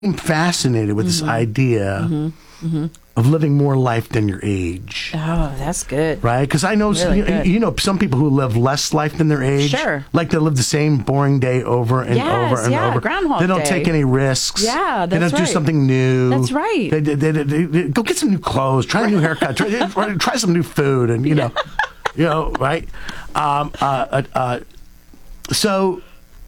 I'm fascinated with this idea of living more life than your age. Oh, that's good. Right? Because I know, Really you know, some people who live less life than their age. Sure. Like they live the same boring day over and over and over. Groundhog They don't Day. take any risks. Yeah, They that's don't do right. something new. That's right. They go get some new clothes, try a new haircut, try some new food, and you know, right? So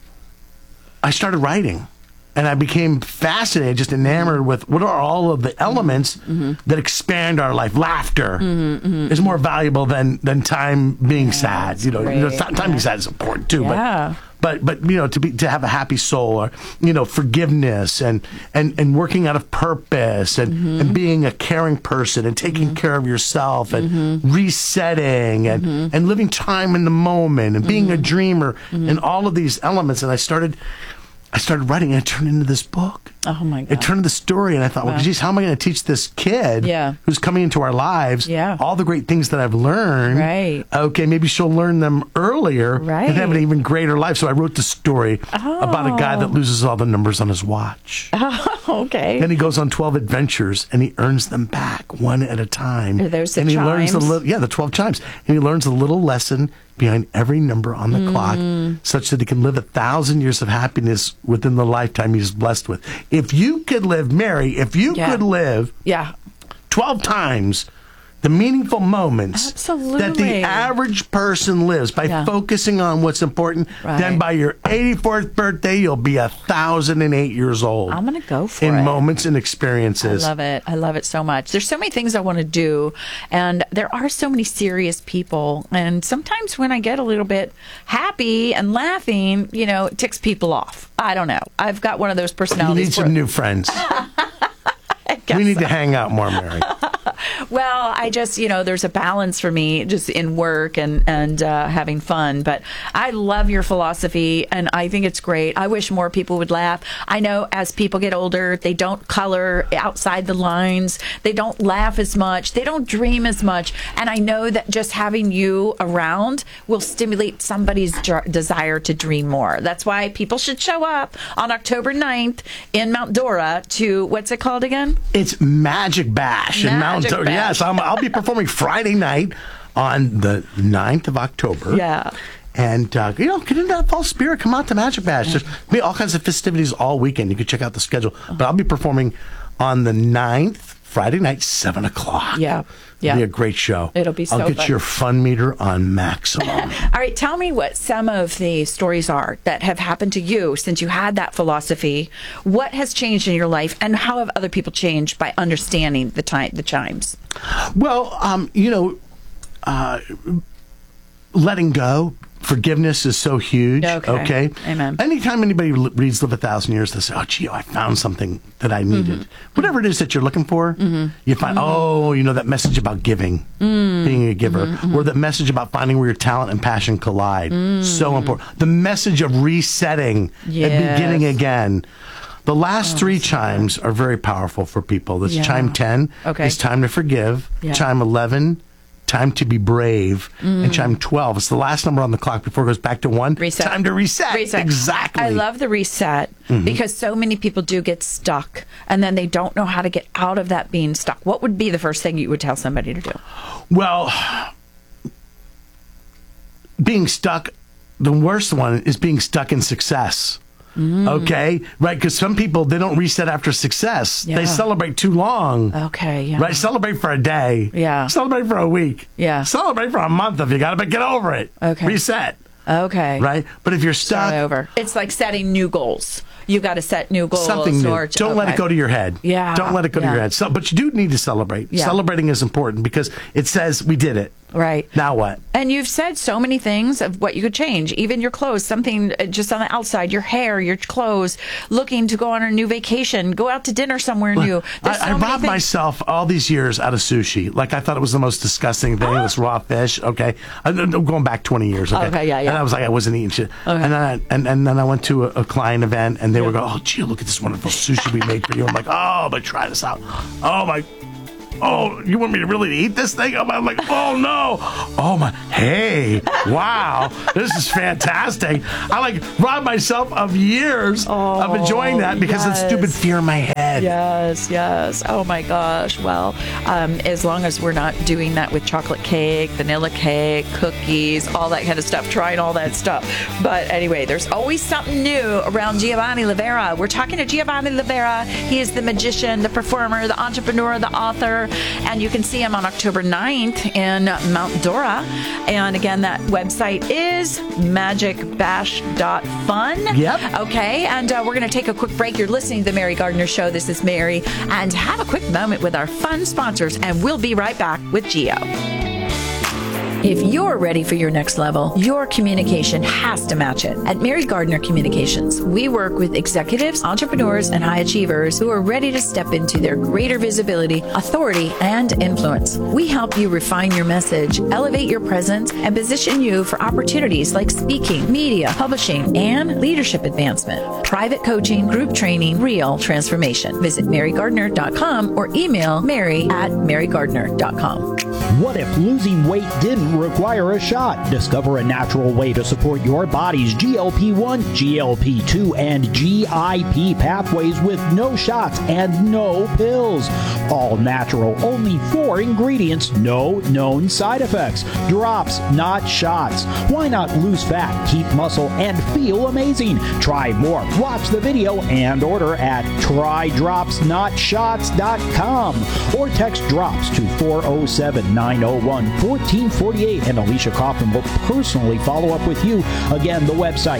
I started writing. And I became fascinated, just enamored with what are all of the elements that expand our life. Laughter is more valuable than time being sad. You know, time being sad is important too. Yeah. But you know, to have a happy soul, or you know, forgiveness and working out of purpose and being a caring person and taking care of yourself and resetting and living time in the moment and being a dreamer and all of these elements. And I started writing, and it turned into this book. Oh, my God. It turned into this story, and I thought, well, geez, how am I going to teach this kid who's coming into our lives all the great things that I've learned? Right. Okay, maybe she'll learn them earlier Right. and have an even greater life. So I wrote this story about a guy that loses all the numbers on his watch. Okay. Then he goes on 12 adventures, and he earns them back one at a time. Are those the and he learns chimes? the 12 chimes. And he learns a little lesson behind every number on the clock, such that he can live 1,000 years of happiness within the lifetime he's blessed with. If you could live, Mary, could live 12 times the meaningful moments that the average person lives by focusing on what's important, then by your 84th birthday, you'll be 1,008 years old. I'm going to go for it. In moments and experiences. I love it. I love it so much. There's so many things I want to do, and there are so many serious people. And sometimes when I get a little bit happy and laughing, you know, it ticks people off. I don't know. I've got one of those personalities. You need some new friends. We need to hang out more, Mary. Well, I just, you know, there's a balance for me just in work and having fun. But I love your philosophy, and I think it's great. I wish more people would laugh. I know as people get older, they don't color outside the lines. They don't laugh as much. They don't dream as much. And I know that just having you around will stimulate somebody's desire to dream more. That's why people should show up on October 9th in Mount Dora to, what's it called again? It's Magic Bash in Mount Dora. Yes, I'll be performing Friday night on the 9th of October. Yeah. And, you know, get into that fall spirit. Come out to Magic Bash. There's be all kinds of festivities all weekend. You can check out the schedule. But I'll be performing on the 9th, Friday night, 7 o'clock. Yeah. It'll be a great show. It'll be so I'll get fun. your fun meter on maximum. All right, tell me what some of the stories are that have happened to you since you had that philosophy. What has changed in your life, and how have other people changed by understanding the chimes? Well, you know, letting go. Forgiveness is so huge. Okay. Amen. Anytime anybody reads Live 1,000 Years, they say, oh, gee, I found something that I needed. Whatever it is that you're looking for, you find, oh, you know, that message about giving, being a giver, or that message about finding where your talent and passion collide. So important. The message of resetting and beginning again. The last three chimes are very powerful for people. This chime 10 is time to forgive. Chime 11, time to be brave. And chime 12, it's the last number on the clock before it goes back to 1. Reset. Time to reset. Exactly. I love the reset because so many people do get stuck, and then they don't know how to get out of that being stuck. What would be the first thing you would tell somebody to do? Well, being stuck, the worst one is being stuck in success. Okay, right? Because some people, they don't reset after success. They celebrate too long. Okay, right? Celebrate for a day. Celebrate for a week. Celebrate for a month if you got it, but get over it. Okay. Reset. Okay. Right? But if you're stuck, start over. It's like setting new goals. You got to set new goals. Something new. Don't let it go to your head. Don't let it go to your head. So, but you do need to celebrate. Celebrating is important because it says we did it. Right. Now what? And you've said so many things of what you could change. Even your clothes, something just on the outside, your hair, your clothes, looking to go on a new vacation, go out to dinner somewhere new. I robbed myself all these years out of sushi. Like, I thought it was the most disgusting thing, this raw fish. Okay. I'm going back 20 years. Okay. And I was like, I wasn't eating shit. And then I went to a client event, and they were going, oh, gee, look at this wonderful sushi we made for you. I'm like, oh, but try this out. Oh, my. oh, you want me to really eat this thing? I'm like, oh no. Oh my, hey, wow, this is fantastic. I like robbed myself of years of enjoying that because of the stupid fear in my head. Yes. Oh my gosh. Well, as long as we're not doing that with chocolate cake, vanilla cake, cookies, all that kind of stuff, trying all that stuff. But anyway, there's always something new around Giovanni Livera. We're talking to Giovanni Livera. He is the magician, the performer, the entrepreneur, the author, and you can see him on October 9th in Mount Dora. And again, that website is magicbash.fun. Yep. Okay, and we're going to take a quick break. You're listening to The Mary Gardner Show. This is Mary. And have a quick moment with our fun sponsors, and we'll be right back with Gio. If you're ready for your next level, your communication has to match it. At Mary Gardner Communications, we work with executives, entrepreneurs, and high achievers who are ready to step into their greater visibility, authority, and influence. We help you refine your message, elevate your presence, and position you for opportunities like speaking, media, publishing, and leadership advancement, private coaching, group training, real transformation. Visit marygardner.com or email mary@marygardner.com. What if losing weight didn't require a shot? Discover a natural way to support your body's GLP-1, GLP-2, and GIP pathways with no shots and no pills. All natural, only 4 ingredients, no known side effects. Drops, not shots. Why not lose fat, keep muscle, and feel amazing? Try more. Watch the video and order at trydropsnotshots.com or text DROPS to 407-901-1448 and Alicia Kaufman will personally follow up with you. Again, the website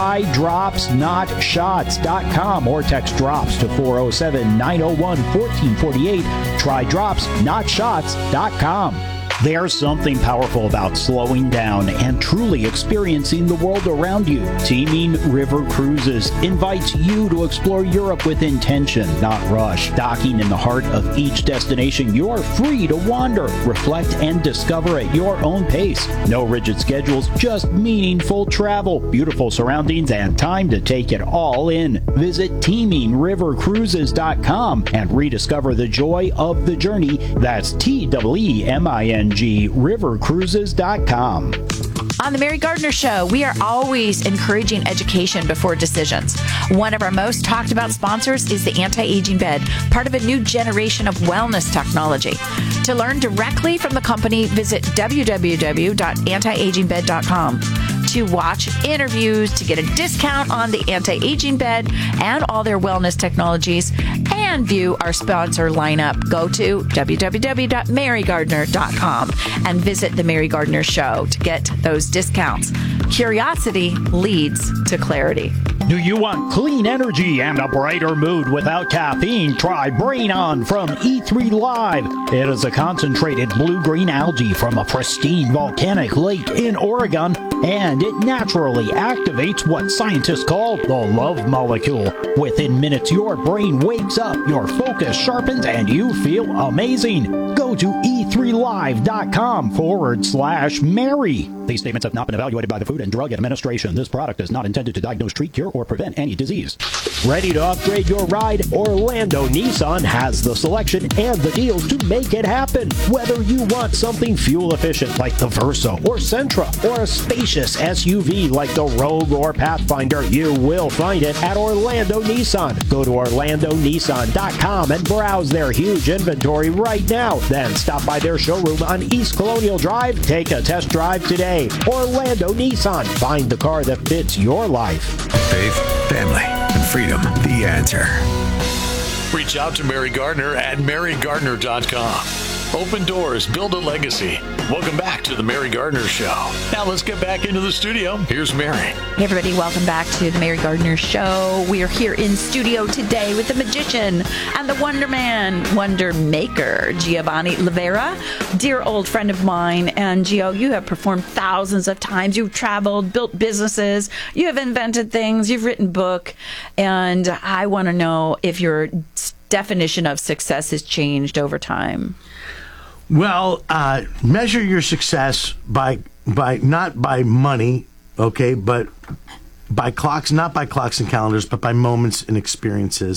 trydropsnotshots.com or text DROPS to 407-901-1448. trydropsnotshots.com. There's something powerful about slowing down and truly experiencing the world around you. Teaming River Cruises invites you to explore Europe with intention, not rush. Docking in the heart of each destination, you're free to wander, reflect, and discover at your own pace. No rigid schedules, just meaningful travel, beautiful surroundings, and time to take it all in. Visit teamingrivercruises.com and rediscover the joy of the journey. That's TEEMING rivercruises.com. On the Mary Gardner Show, we are always encouraging education before decisions. One of our most talked about sponsors is the Anti-Aging Bed, part of a new generation of wellness technology. To learn directly from the company, visit www.antiagingbed.com. To watch interviews, to get a discount on the Anti-Aging Bed and all their wellness technologies, and view our sponsor lineup, go to www.marygardner.com and visit The Mary Gardner Show to get those discounts. Curiosity leads to clarity. Do you want clean energy and a brighter mood without caffeine? Try Brain On from E3 Live. It is a concentrated blue-green algae from a pristine volcanic lake in Oregon, and it naturally activates what scientists call the love molecule. Within minutes, your brain wakes up, your focus sharpens, and you feel amazing. Go to e3live.com/Mary. These statements have not been evaluated by the Food and Drug Administration. This product is not intended to diagnose, treat, cure, or prevent any disease. Ready to upgrade your ride? Orlando Nissan has the selection and the deals to make it happen. Whether you want something fuel efficient like the Versa or Sentra, or a spacious SUV like the Rogue or Pathfinder, you will find it at Orlando Nissan. Go to orlandonissan.com and browse their huge inventory right now. Then stop by their showroom on East Colonial Drive. Take a test drive today. Orlando Nissan. Find the car that fits your life. Faith, family, and freedom. The answer. Reach out to Mary Gardner at marygardner.com. Open doors, build a legacy. Welcome back to the Mary Gardner Show. Now let's get back into the studio. Here's Mary. Hey everybody, welcome back to the Mary Gardner Show. We are here in studio today with the magician and the Wonder Man, Wonder Maker, Giovanni Livera, dear old friend of mine. And Gio, you have performed thousands of times. You've traveled, built businesses, you have invented things, you've written book, and I want to know if your definition of success has changed over time. Well, measure your success by not by money, okay, but by clocks, not by clocks and calendars, but by moments and experiences.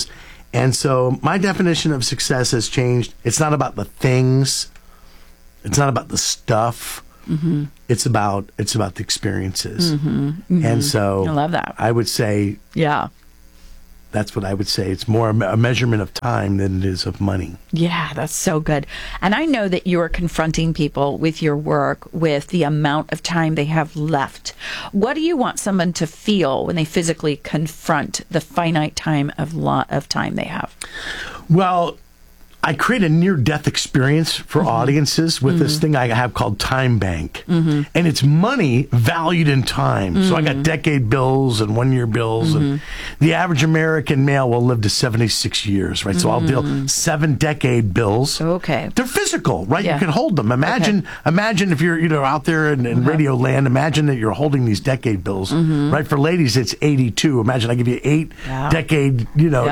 And so my definition of success has changed. It's not about the things. It's not about the stuff. Mm-hmm. It's about the experiences. Mm-hmm. Mm-hmm. And so I love that. I would say, yeah, that's what I would say. It's more a measurement of time than it is of money. Yeah, that's so good. And I know that you are confronting people with your work with the amount of time they have left. What do you want someone to feel when they physically confront the finite time of time they have? Well, I create a near-death experience for audiences with this thing I have called Time Bank. And it's money valued in time. So I got decade bills and one-year bills. And the average American male will live to 76 years, right? So I'll deal 7-decade bills. Okay. They're physical, right? Yeah. You can hold them. Imagine if you're out there in radio land, imagine that you're holding these decade bills, right? For ladies, it's 82. Imagine I give you 8 decades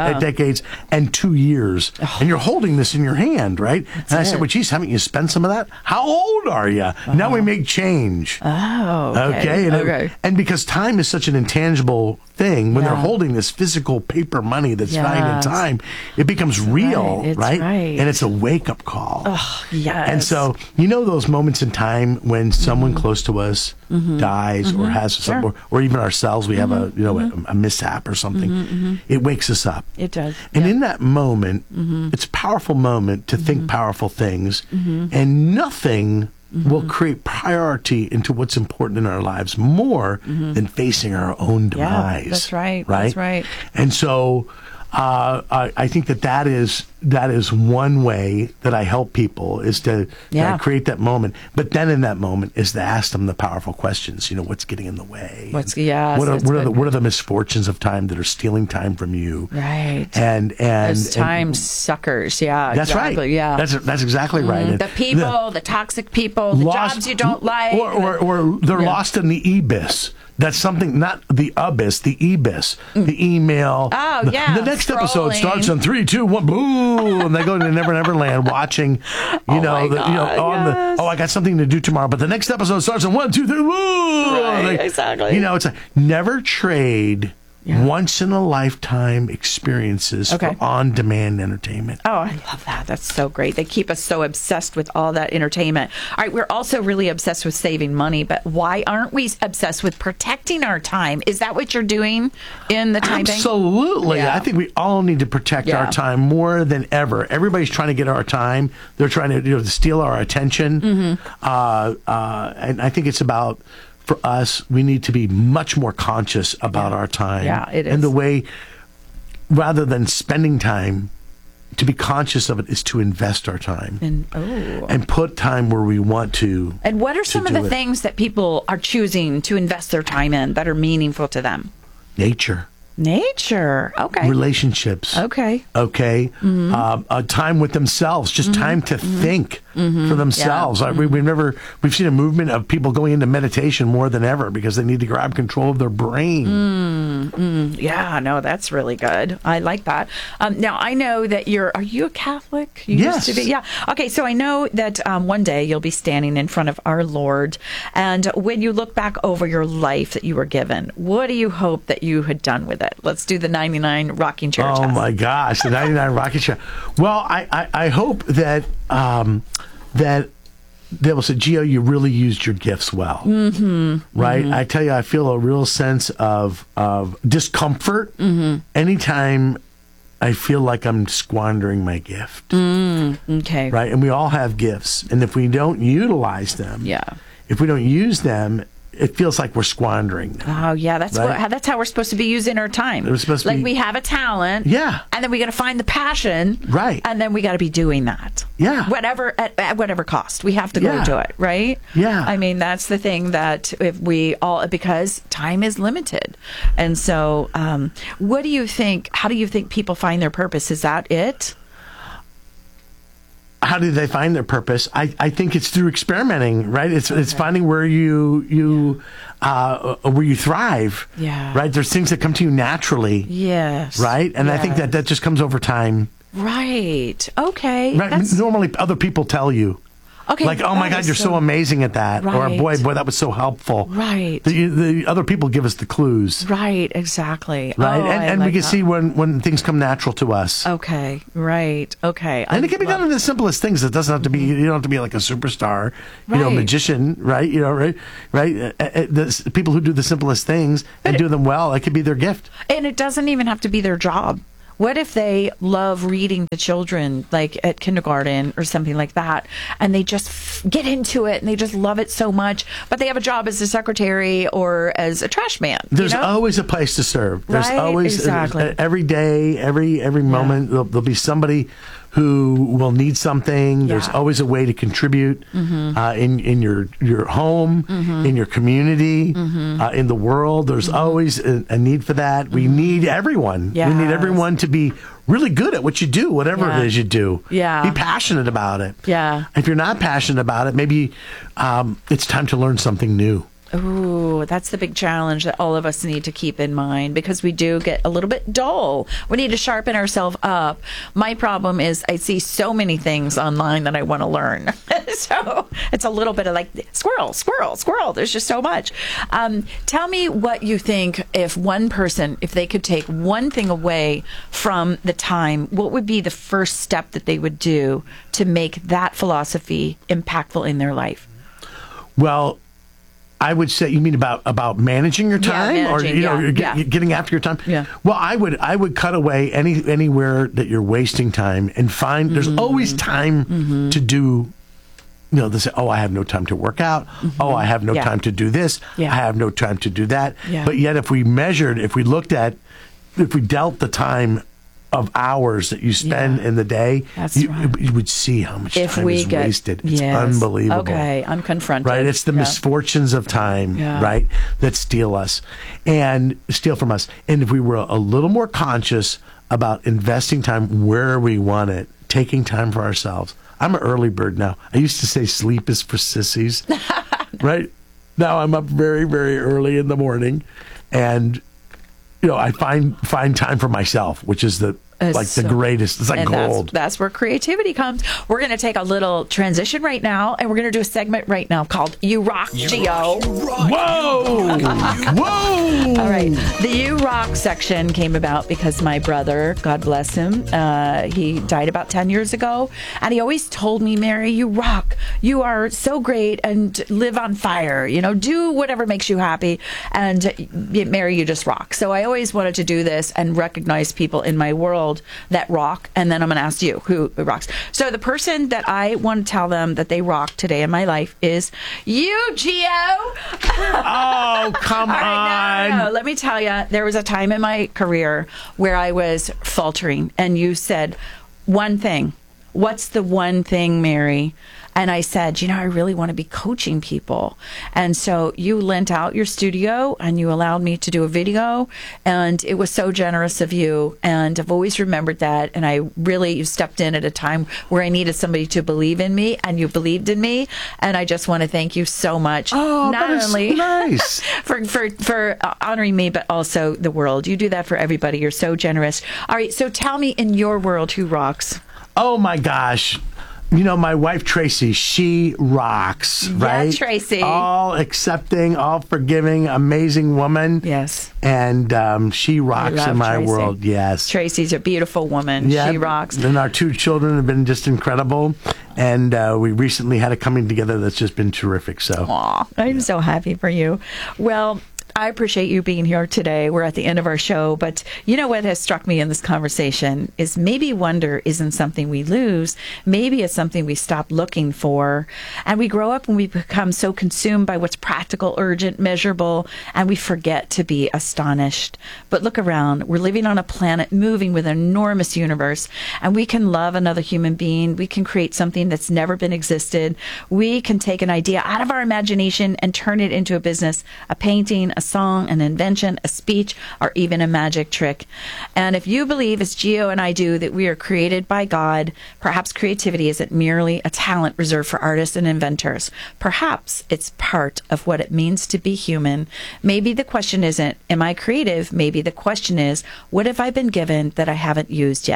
and 2 years. And you're holding this in your hand, right? That's and I said, well, geez, haven't you spent some of that? How old are you? Now we make change. Oh, okay. And because time is such an intangible thing, when they're holding this physical paper money that's valued in time, it becomes real, right? And it's a wake-up call. Oh, yes. And so, those moments in time when someone close to us dies or has something, or even ourselves, we have a mishap or something. It wakes us up. It does. And in that moment, it's a powerful moment to think powerful things, and nothing will create priority into what's important in our lives more than facing our own demise. Yeah, that's right. That's right. And so I think that is one way that I help people is to create that moment. But then in that moment is to ask them the powerful questions. What's getting in the way? What are the misfortunes of time that are stealing time from you? Right. And those time suckers. Yeah. That's exactly, right. Yeah. That's exactly right. The people, the toxic people, the jobs you don't like, or they're lost in the abyss. That's something, not the abyss, the EBIS, the email. Oh, The next episode starts on 3, 2, 1, boom, and they go to Never Never Land watching, I got something to do tomorrow, but the next episode starts on 1, 2, 3, woo! Right, exactly. It's like never trade once in a lifetime experiences for on-demand entertainment. Oh, I love that. That's so great. They keep us so obsessed with all that entertainment. All right, we're also really obsessed with saving money, but why aren't we obsessed with protecting our time? Is that what you're doing in the time bank? Absolutely. Yeah. I think we all need to protect our time more than ever. Everybody's trying to get our time. They're trying to steal our attention. And I think it's about, for us, we need to be much more conscious about our time. Yeah, it is. And the way, rather than spending time, to be conscious of it is to invest our time. And put time where we want to. And what are some of the things that people are choosing to invest their time in that are meaningful to them? Nature. Okay. Relationships. Okay. Time with themselves, just time to think for themselves. Yeah. We've seen a movement of people going into meditation more than ever because they need to grab control of their brain. Yeah, no, that's really good. I like that. Now, I know that are you a Catholic? You Yes. used to be? Yeah. Okay, so I know that one day you'll be standing in front of our Lord, and when you look back over your life that you were given, what do you hope that you had done with it? Let's do the 99 rocking chair test. Oh my gosh, the 99 rocking chair. Well, I hope that that they will say, Gio, you really used your gifts well. Right? I tell you, I feel a real sense of discomfort anytime I feel like I'm squandering my gift. Okay. Right? And we all have gifts. And if we don't utilize them, if we don't use them, it feels like we're squandering them. Oh, yeah. That's right? that's how we're supposed to be using our time. We're supposed to we have a talent. Yeah. And then we got to find the passion. Right. And then we got to be doing that. Yeah. At whatever cost. We have to go do it, right? Yeah. I mean, that's the thing that if we all, because time is limited. And so what do you think, how do you think people find their purpose? Is that it? How do they find their purpose? I think it's through experimenting, right? It's finding where you thrive. Yeah. Right? There's things that come to you naturally. Yes. Right? And I think that just comes over time. Right. Okay. Right? Normally other people tell you. Okay, like, oh my that God, is you're so amazing at that. Or Right. boy, that was so helpful. Right. The other people give us the clues. Right, exactly. Right. Oh, I and we like can that. see when things come natural to us. Okay, right. Okay. And it can be done in the simplest things. It doesn't have to be. You don't have to be like a superstar, Right. magician, right? Right. The people who do the simplest things and do them well, it could be their gift. And it doesn't even have to be their job. What if they love reading to children, like at kindergarten or something like that, and they just get into it and they just love it so much, but they have a job as a secretary or as a trash man? There's always a place to serve. There's Right, always exactly. every day, every moment. There'll be somebody who will need something. There's Yeah. always a way to contribute in your home, in your community, in the world. There's always a need for that. We need everyone. We need Yes. everyone to be really good at what you do, whatever Yeah. it is you do. Yeah. Be passionate about it. Yeah. If you're not passionate about it, maybe it's time to learn something new. Ooh, that's the big challenge that all of us need to keep in mind, because we do get a little bit dull. We need to sharpen ourselves up. My problem is I see so many things online that I want to learn. So it's a little bit of like squirrel, squirrel, squirrel. There's just so much. Tell me what you think, if one person, if they could take one thing away from the time, what would be the first step that they would do to make that philosophy impactful in their life? Well, I would say, you mean about managing your time, managing, or yeah. getting after your time? Yeah. Well, I would cut away anywhere that you're wasting time and find there's always time to do. They say, oh, I have no time to work out. Oh, I have no Yeah. time to do this. Yeah. I have no time to do that. Yeah. But yet, if we dealt the time of hours that you spend in the day, That's you right. would see how much If time we is get wasted. It's yes. unbelievable. Okay, I'm confronted. Right? It's the Yeah. misfortunes of time, Yeah. right, that steal from us. And if we were a little more conscious about investing time where we want it, taking time for ourselves. I'm an early bird now. I used to say sleep is for sissies, right? Now I'm up very, very early in the morning, and I find time for myself, which is the greatest. It's like and gold. That's where creativity comes. We're going to take a little transition right now, and we're going to do a segment right now called You Rock, Gio. Whoa! Whoa! All right. The You Rock section came about because my brother, God bless him, he died about 10 years ago. And he always told me, Mary, you rock. You are so great and live on fire. Do whatever makes you happy. And Mary, you just rock. So I always wanted to do this and recognize people in my world that rock. And then I'm going to ask you who rocks. So the person that I want to tell them that they rock today in my life is you, Gio. Oh, come All right, on. no. Let me tell you, there was a time in my career where I was faltering, and you said, one thing. What's the one thing, Mary? And I said, I really want to be coaching people. And so you lent out your studio and you allowed me to do a video. And it was so generous of you. And I've always remembered that. And you stepped in at a time where I needed somebody to believe in me, and you believed in me. And I just want to thank you so much. Oh, not that is only so nice. for honoring me, but also the world. You do that for everybody. You're so generous. All right. So tell me, in your world, who rocks? Oh my gosh. My wife Tracy, she rocks, right? Tracy. All accepting, all forgiving, amazing woman. Yes. And she rocks love in my Tracy. world, yes. Tracy's a beautiful woman. Yeah, She rocks. And our two children have been just incredible. And we recently had a coming together that's just been terrific. So, Aw, I'm so happy for you. Well, I appreciate you being here today. We're at the end of our show, but you know what has struck me in this conversation is maybe wonder isn't something we lose. Maybe it's something we stop looking for. And we grow up and we become so consumed by what's practical, urgent, measurable, and we forget to be astonished. But look around. We're living on a planet moving with an enormous universe, and we can love another human being. We can create something that's never been existed. We can take an idea out of our imagination and turn it into a business, a painting, a song, an invention, a speech, or even a magic trick. And if you believe, as Gio and I do, that we are created by God, perhaps creativity isn't merely a talent reserved for artists and inventors. Perhaps it's part of what it means to be human. Maybe the question isn't, am I creative? Maybe the question is, what have I been given that I haven't used yet?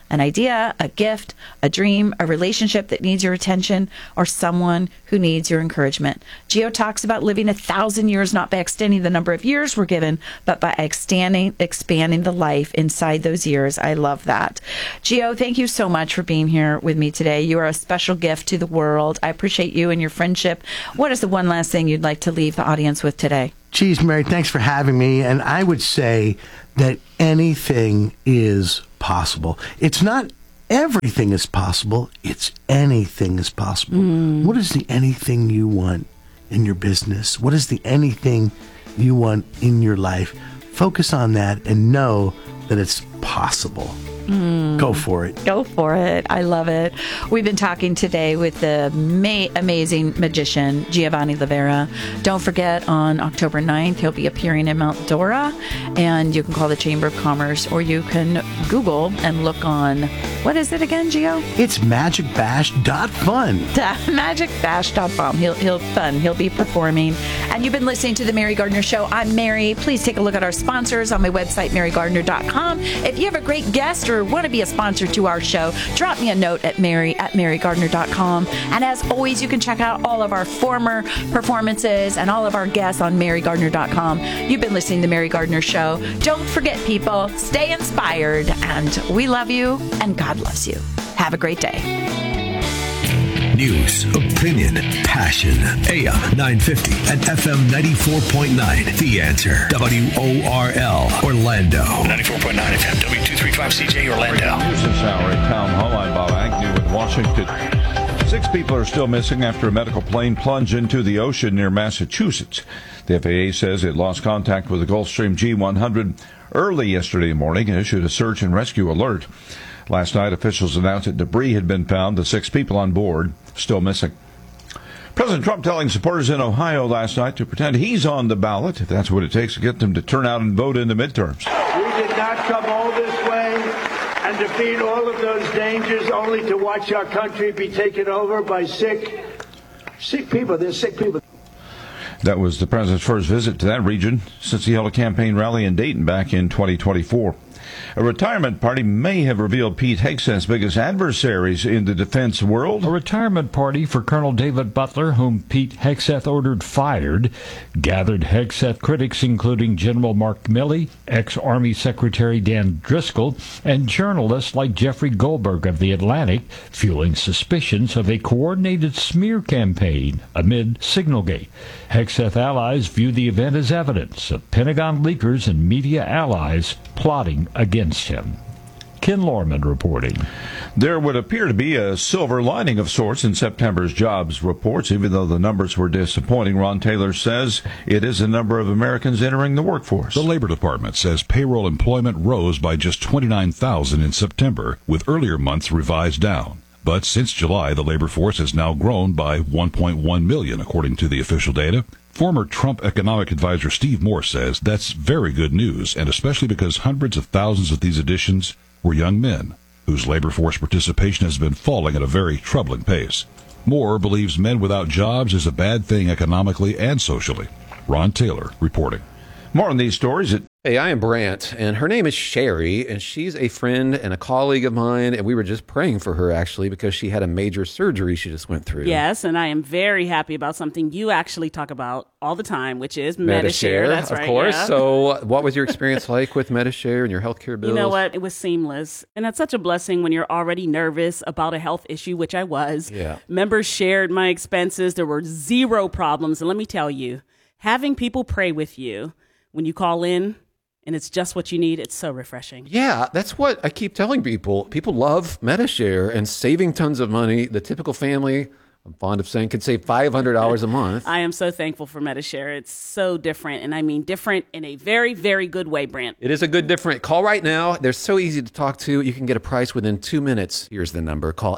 an idea, a gift, a dream, a relationship that needs your attention, or someone who needs your encouragement. Geo talks about living 1,000 years not by extending the number of years we're given, but by expanding the life inside those years. I love that. Geo, thank you so much for being here with me today. You are a special gift to the world. I appreciate you and your friendship. What is the one last thing you'd like to leave the audience with today? Geez, Mary, thanks for having me. And I would say that anything is possible. It's not everything is possible. It's anything is possible. What is the anything you want in your business? What is the anything you want in your life? Focus on that and know that it's possible. Go for it. Go for it. I love it. We've been talking today with the amazing magician, Giovanni Livera. Don't forget, on October 9th, he'll be appearing in Mount Dora, and you can call the Chamber of Commerce, or you can Google and look on, what is it again, Gio? It's magicbash.fun. Magicbash.com. He'll be performing. And you've been listening to The Mary Gardner Show. I'm Mary. Please take a look at our sponsors on my website, marygardner.com. If you have a great guest or want to be a sponsor to our show, drop me a note at marygardner.com. And as always, you can check out all of our former performances and all of our guests on marygardner.com. You've been listening to The Mary Gardner Show. Don't forget, people, stay inspired, and we love you, and God loves you. Have a great day. News, opinion, passion. AM 950 and FM 94.9. The Answer. WORL, Orlando. 94.9 FM, W235CJ, Orlando. News this hour at Town Hall. I'm Bob Agnew in Washington. 6 people are still missing after a medical plane plunged into the ocean near Massachusetts. The FAA says it lost contact with the Gulfstream G100 early yesterday morning and issued a search and rescue alert. Last night, officials announced that debris had been found. The 6 people on board still missing. President Trump telling supporters in Ohio last night to pretend he's on the ballot, if that's what it takes to get them to turn out and vote in the midterms. We did not come all this way and defeat all of those dangers only to watch our country be taken over by sick people. They're sick people. That was the president's first visit to that region since he held a campaign rally in Dayton back in 2024. A retirement party may have revealed Pete Hegseth's biggest adversaries in the defense world. A retirement party for Colonel David Butler, whom Pete Hegseth ordered fired, gathered Hegseth critics including General Mark Milley, ex-Army Secretary Dan Driscoll, and journalists like Jeffrey Goldberg of The Atlantic, fueling suspicions of a coordinated smear campaign amid Signalgate. Hegseth allies view the event as evidence of Pentagon leakers and media allies plotting against him. Ken Lorman reporting. There would appear to be a silver lining of sorts in September's jobs reports, even though the numbers were disappointing. Ron Taylor says it is the number of Americans entering the workforce. The Labor Department says payroll employment rose by just 29,000 in September, with earlier months revised down. But since July, the labor force has now grown by 1.1 million, according to the official data. Former Trump economic advisor Steve Moore says that's very good news, and especially because hundreds of thousands of these additions were young men, whose labor force participation has been falling at a very troubling pace. Moore believes men without jobs is a bad thing economically and socially. Ron Taylor reporting. More on these stories at Hey, I am Brant, and her name is Sherry, and she's a friend and a colleague of mine, and we were just praying for her, actually, because she had a major surgery she just went through. Yes, and I am very happy about something you actually talk about all the time, which is Medi-Share. That's right, of course. Yeah. So what was your experience like with Medi-Share and your healthcare bills? You know what? It was seamless, and that's such a blessing when you're already nervous about a health issue, which I was. Yeah. Members shared my expenses. There were zero problems, and let me tell you, having people pray with you when you call in, and it's just what you need. It's so refreshing. Yeah, that's what I keep telling people. People love Medi-Share and saving tons of money. The typical family, I'm fond of saying, could save $500 a month. I am so thankful for Medi-Share. It's so different, and I mean different in a very, very good way, Brant. It is a good different. Call right now. They're so easy to talk to. You can get a price within 2 minutes. Here's the number. Call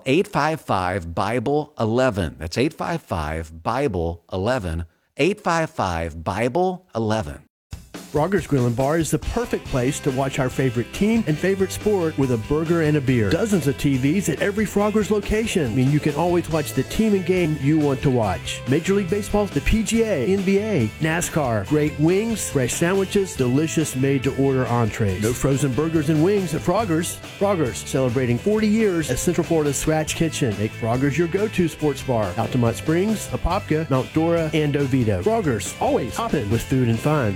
855-BIBLE-11. That's 855-BIBLE-11. 855-BIBLE-11. Frogger's Grill and Bar is the perfect place to watch our favorite team and favorite sport with a burger and a beer. Dozens of TVs at every Frogger's location mean you can always watch the team and game you want to watch. Major League Baseball, the PGA, NBA, NASCAR, great wings, fresh sandwiches, delicious made-to-order entrees. No frozen burgers and wings at Frogger's. Frogger's, celebrating 40 years as Central Florida's Scratch Kitchen. Make Frogger's your go-to sports bar. Altamont Springs, Apopka, Mount Dora, and Oviedo. Frogger's, always hopping with food and fun.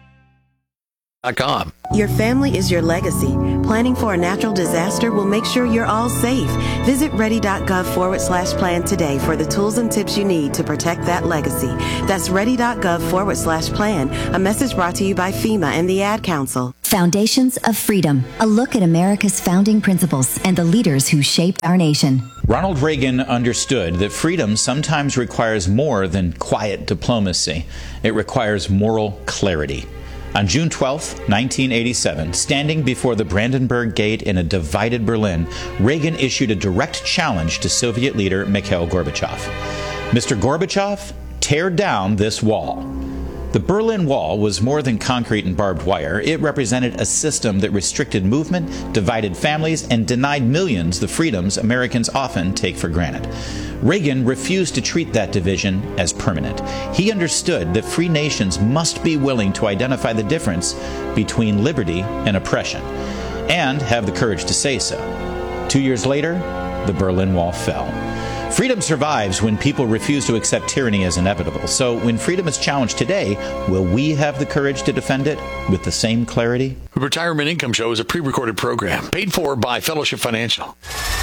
Your family is your legacy. Planning for a natural disaster will make sure you're all safe. Visit ready.gov/plan today for the tools and tips you need to protect that legacy. That's ready.gov/plan. A message brought to you by FEMA and the Ad Council. Foundations of Freedom. A look at America's founding principles and the leaders who shaped our nation. Ronald Reagan understood that freedom sometimes requires more than quiet diplomacy. It requires moral clarity. On June 12, 1987, standing before the Brandenburg Gate in a divided Berlin, Reagan issued a direct challenge to Soviet leader Mikhail Gorbachev. Mr. Gorbachev, tear down this wall. The Berlin Wall was more than concrete and barbed wire. It represented a system that restricted movement, divided families, and denied millions the freedoms Americans often take for granted. Reagan refused to treat that division as permanent. He understood that free nations must be willing to identify the difference between liberty and oppression, and have the courage to say so. 2 years later, the Berlin Wall fell. Freedom survives when people refuse to accept tyranny as inevitable. So when freedom is challenged today, will we have the courage to defend it with the same clarity? The Retirement Income Show is a pre-recorded program paid for by Fellowship Financial.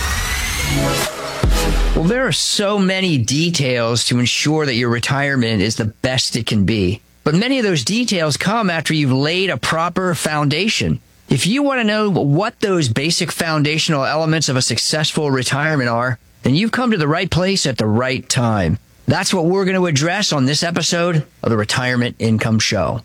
Well, there are so many details to ensure that your retirement is the best it can be. But many of those details come after you've laid a proper foundation. If you want to know what those basic foundational elements of a successful retirement are, then you've come to the right place at the right time. That's what we're going to address on this episode of the Retirement Income Show.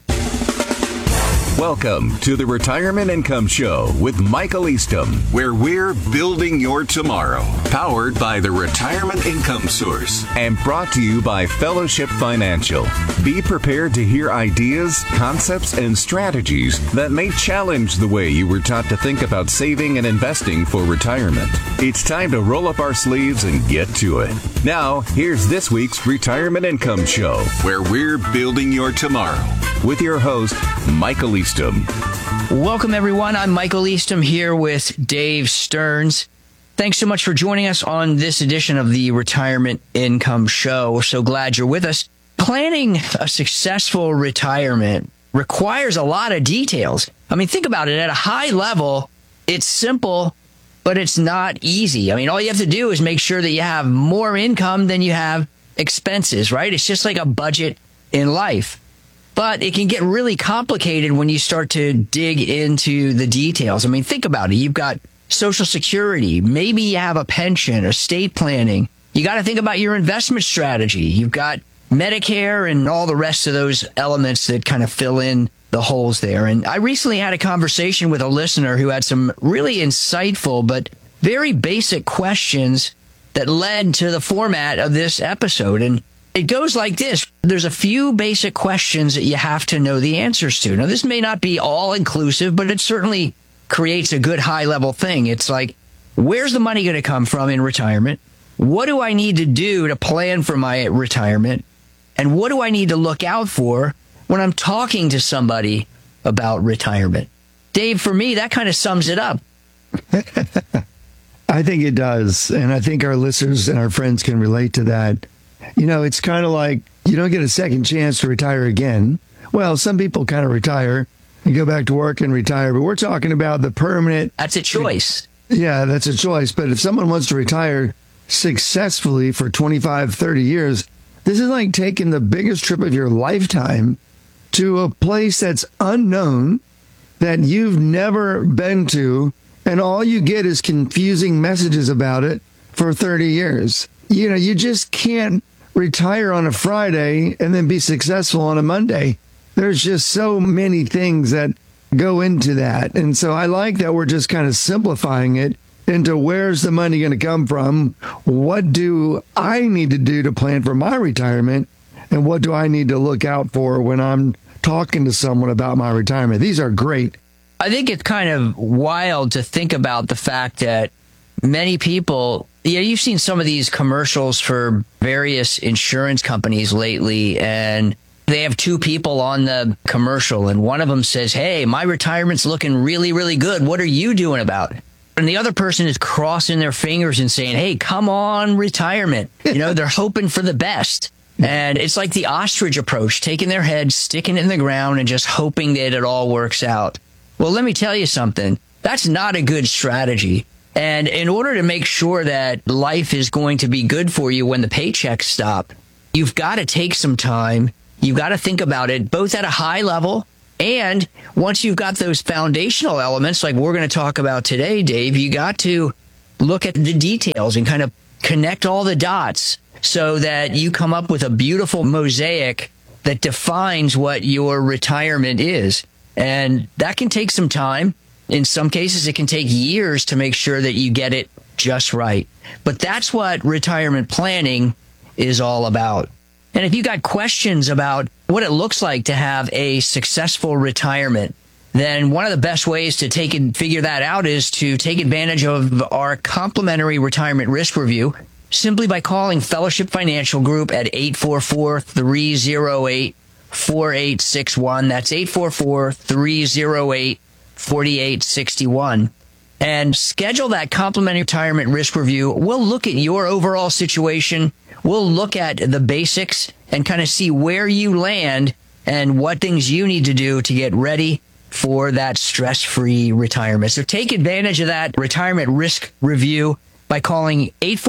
Welcome to the Retirement Income Show with Michael Eastham, where we're building your tomorrow. Powered by the Retirement Income Source and brought to you by Fellowship Financial. Be prepared to hear ideas, concepts, and strategies that may challenge the way you were taught to think about saving and investing for retirement. It's time to roll up our sleeves and get to it. Now, here's this week's Retirement Income Show, where we're building your tomorrow. With your host, Michael Eastham. Welcome, everyone. I'm Michael Eastham here with Dave Stearns. Thanks so much for joining us on this edition of the Retirement Income Show. We're so glad you're with us. Planning a successful retirement requires a lot of details. I mean, think about it. At a high level, it's simple, but it's not easy. I mean, all you have to do is make sure that you have more income than you have expenses, right? It's just like a budget in life. But it can get really complicated when you start to dig into the details. I mean, think about it. You've got Social Security. Maybe you have a pension, estate planning. You got to think about your investment strategy. You've got Medicare and all the rest of those elements that kind of fill in the holes there. And I recently had a conversation with a listener who had some really insightful but very basic questions that led to the format of this episode. And it goes like this. There's a few basic questions that you have to know the answers to. Now, this may not be all inclusive, but it certainly creates a good high level thing. It's like, where's the money going to come from in retirement? What do I need to do to plan for my retirement? And what do I need to look out for when I'm talking to somebody about retirement? Dave, for me, that kind of sums it up. I think it does. And I think our listeners and our friends can relate to that. You know, it's kind of like you don't get a second chance to retire again. Well, some people kind of retire and go back to work and retire, but we're talking about the permanent. That's a choice. Yeah, that's a choice. But if someone wants to retire successfully for 25, 30 years, this is like taking the biggest trip of your lifetime to a place that's unknown, that you've never been to, and all you get is confusing messages about it for 30 years. You know, you just can't retire on a Friday and then be successful on a Monday. There's just so many things that go into that. And so I like that we're just kind of simplifying it into where's the money going to come from? What do I need to do to plan for my retirement? And what do I need to look out for when I'm talking to someone about my retirement. These are great. I think it's kind of wild to think about the fact that many people, you've seen some of these commercials for various insurance companies lately, and they have two people on the commercial, and one of them says, hey, my retirement's looking really, really good. What are you doing about it? And the other person is crossing their fingers and saying, hey, come on, retirement. They're hoping for the best. And it's like the ostrich approach, taking their head, sticking it in the ground, and just hoping that it all works out. Well, let me tell you something. That's not a good strategy. And in order to make sure that life is going to be good for you when the paychecks stop, you've got to take some time. You've got to think about it both at a high level, and once you've got those foundational elements like we're going to talk about today, Dave, you got to look at the details and kind of connect all the dots so that you come up with a beautiful mosaic that defines what your retirement is. And that can take some time. In some cases, it can take years to make sure that you get it just right. But that's what retirement planning is all about. And if you got questions about what it looks like to have a successful retirement, then one of the best ways to take and figure that out is to take advantage of our complimentary retirement risk review simply by calling Fellowship Financial Group at 844-308-4861. That's 844-308-4861. And schedule that complimentary retirement risk review. We'll look at your overall situation. We'll look at the basics and kind of see where you land and what things you need to do to get ready for that stress-free retirement. So take advantage of that retirement risk review by calling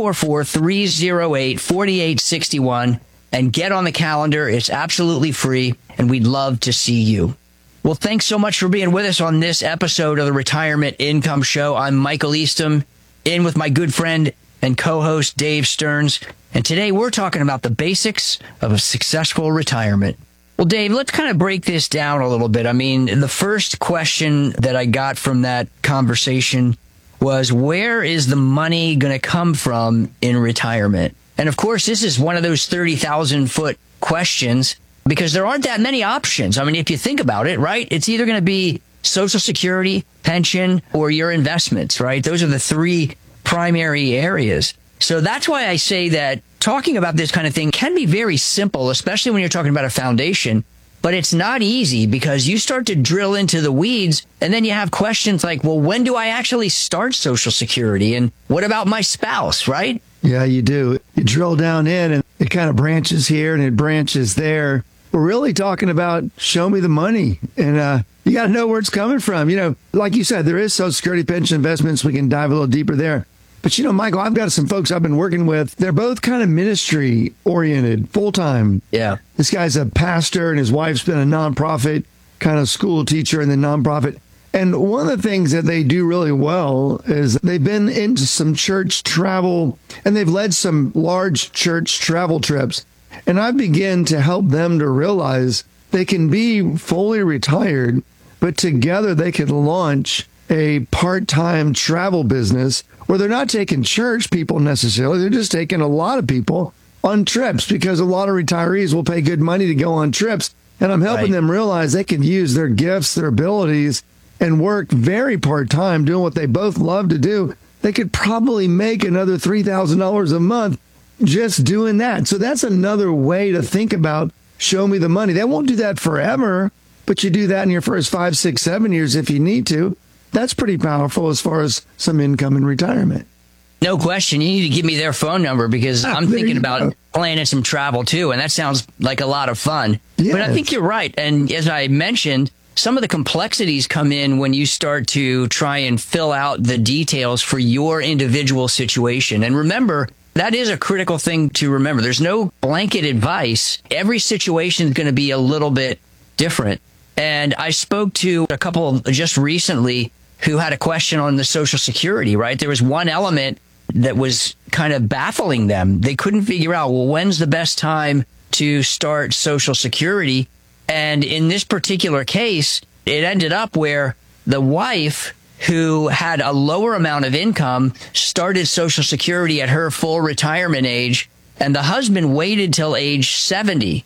844-308-4861 and get on the calendar. It's absolutely free, and we'd love to see you. Well, thanks so much for being with us on this episode of the Retirement Income Show. I'm Michael Eastham, in with my good friend and co-host Dave Stearns. And today we're talking about the basics of a successful retirement. Well, Dave, let's kind of break this down a little bit. I mean, the first question that I got from that conversation was, where is the money going to come from in retirement? And of course, this is one of those 30,000-foot questions because there aren't that many options. I mean, if you think about it, right, it's either going to be Social Security, pension, or your investments, right? Those are the three primary areas. So that's why I say that talking about this kind of thing can be very simple, especially when you're talking about a foundation. But it's not easy because you start to drill into the weeds and then you have questions like, well, when do I actually start Social Security? And what about my spouse, right? Yeah, you do. You drill down in and it kind of branches here and it branches there. We're really talking about show me the money. And you got to know where it's coming from. Like you said, there is Social Security, pension, investments. We can dive a little deeper there. But, Michael, I've got some folks I've been working with. They're both kind of ministry oriented, full time. Yeah. This guy's a pastor and his wife's been a nonprofit kind of school teacher in the nonprofit. And one of the things that they do really well is they've been into some church travel and they've led some large church travel trips. And I begin to help them to realize they can be fully retired, but together they could launch a part-time travel business where they're not taking church people necessarily. They're just taking a lot of people on trips because a lot of retirees will pay good money to go on trips. And I'm helping them realize they can use their gifts, their abilities, and work very part-time doing what they both love to do. They could probably make another $3,000 a month just doing that. So that's another way to think about show me the money. They won't do that forever, but you do that in your first 5, 6, 7 years if you need to. That's pretty powerful as far as some income in retirement. No question. You need to give me their phone number because I'm thinking about planning some travel too, and that sounds like a lot of fun. Yes. But I think you're right. And as I mentioned, some of the complexities come in when you start to try and fill out the details for your individual situation. And remember, that is a critical thing to remember. There's no blanket advice. Every situation is going to be a little bit different. And I spoke to a couple just recently who had a question on the Social Security, right? There was one element that was kind of baffling them. They couldn't figure out, well, when's the best time to start Social Security? And in this particular case, it ended up where the wife, who had a lower amount of income, started Social Security at her full retirement age, and the husband waited till age 70.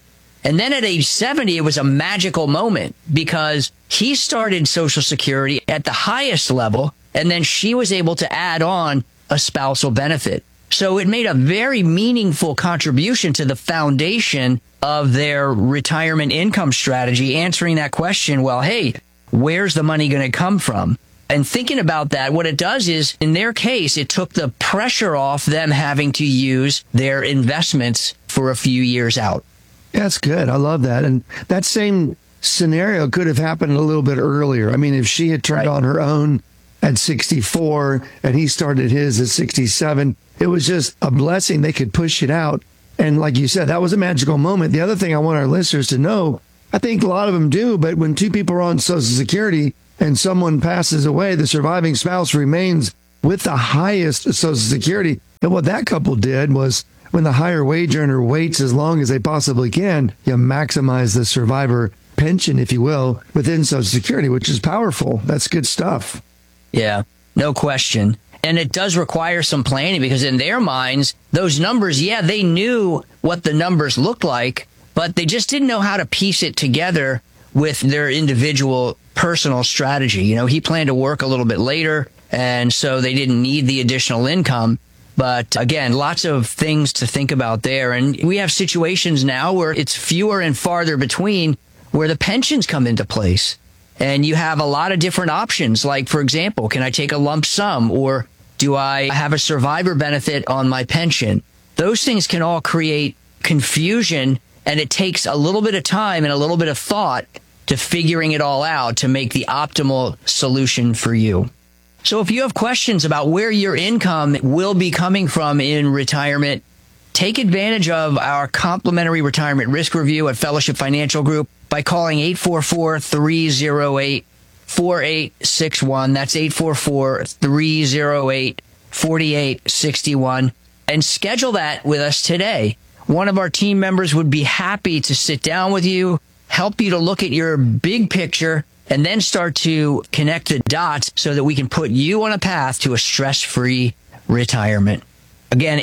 And then at age 70, it was a magical moment because he started Social Security at the highest level, and then she was able to add on a spousal benefit. So it made a very meaningful contribution to the foundation of their retirement income strategy, answering that question, well, hey, where's the money going to come from? And thinking about that, what it does is, in their case, it took the pressure off them having to use their investments for a few years out. That's good. I love that. And that same scenario could have happened a little bit earlier. I mean, if she had turned on her own at 64 and he started his at 67, it was just a blessing. They could push it out. And like you said, that was a magical moment. The other thing I want our listeners to know, I think a lot of them do, but when two people are on Social Security and someone passes away, the surviving spouse remains with the highest Social Security. And what that couple did was, when the higher wage earner waits as long as they possibly can, you maximize the survivor pension, if you will, within Social Security, which is powerful. That's good stuff. Yeah, no question. And it does require some planning because in their minds, those numbers, yeah, they knew what the numbers looked like, but they just didn't know how to piece it together with their individual personal strategy. You know, he planned to work a little bit later, and so they didn't need the additional income. But again, lots of things to think about there. And we have situations now where it's fewer and farther between where the pensions come into place. And you have a lot of different options. Like, for example, can I take a lump sum, or do I have a survivor benefit on my pension? Those things can all create confusion, and it takes a little bit of time and a little bit of thought to figuring it all out to make the optimal solution for you. So if you have questions about where your income will be coming from in retirement, take advantage of our complimentary retirement risk review at Fellowship Financial Group by calling 844-308-4861. That's 844-308-4861. And schedule that with us today. One of our team members would be happy to sit down with you, help you to look at your big picture, and then start to connect the dots so that we can put you on a path to a stress-free retirement. Again,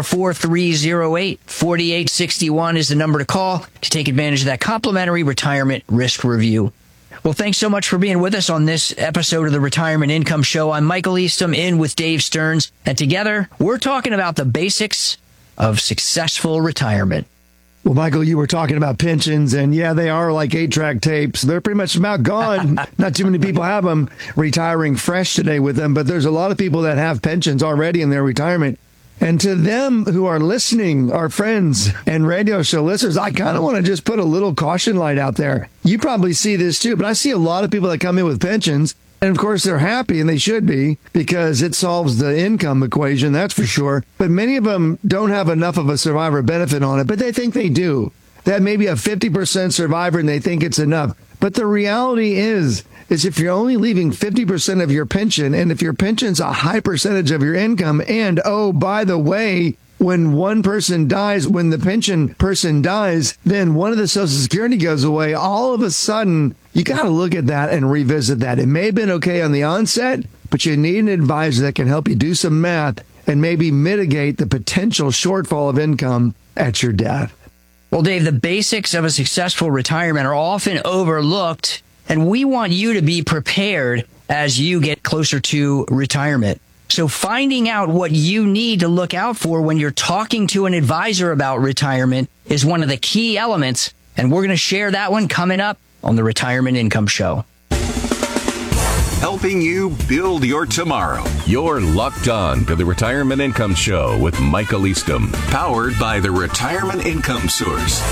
844-308-4861 is the number to call to take advantage of that complimentary retirement risk review. Well, thanks so much for being with us on this episode of the Retirement Income Show. I'm Michael Eastham, in with Dave Stearns, and together we're talking about the basics of successful retirement. Well, Michael, you were talking about pensions, and yeah, they are like 8-track tapes. They're pretty much about gone. Not too many people have them retiring fresh today with them, but there's a lot of people that have pensions already in their retirement. And to them who are listening, our friends and radio show listeners, I kind of want to just put a little caution light out there. You probably see this too, but I see a lot of people that come in with pensions. And of course, they're happy, and they should be, because it solves the income equation, that's for sure. But many of them don't have enough of a survivor benefit on it, but they think they do. That may be a 50% survivor, and they think it's enough. But the reality is if you're only leaving 50% of your pension, and if your pension's a high percentage of your income, and, oh, by the way, when one person dies, when the pension person dies, then one of the Social Security goes away, all of a sudden, you got to look at that and revisit that. It may have been okay on the onset, but you need an advisor that can help you do some math and maybe mitigate the potential shortfall of income at your death. Well, Dave, the basics of a successful retirement are often overlooked, and we want you to be prepared as you get closer to retirement. So finding out what you need to look out for when you're talking to an advisor about retirement is one of the key elements, and we're going to share that one coming up on the Retirement Income Show. Helping you build your tomorrow. You're locked on to the Retirement Income Show with Michael Eastham, powered by the Retirement Income Source.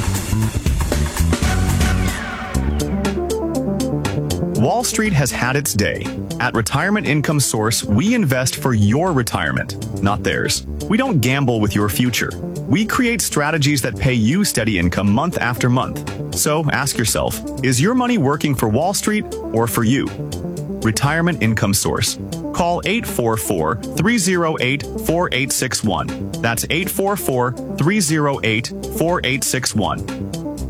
Wall Street has had its day. At Retirement Income Source, we invest for your retirement, not theirs. We don't gamble with your future. We create strategies that pay you steady income month after month. So ask yourself, is your money working for Wall Street or for you? Retirement Income Source. Call 844-308-4861. That's 844-308-4861.